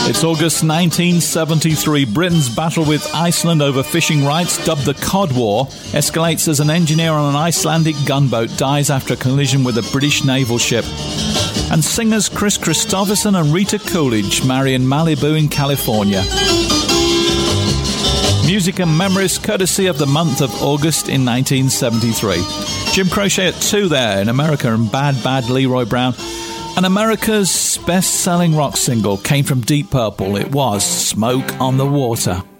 It's August 1973. Britain's battle with Iceland over fishing rights, dubbed the Cod War, escalates as an engineer on an Icelandic gunboat dies after a collision with a British naval ship. And singers Chris Christopherson and Rita Coolidge marry in Malibu in California. Music and memories courtesy of the month of August in 1973. Jim Croce at 2 there in America, and Bad Bad Leroy Brown. And America's best-selling rock single came from Deep Purple. It was Smoke on the Water.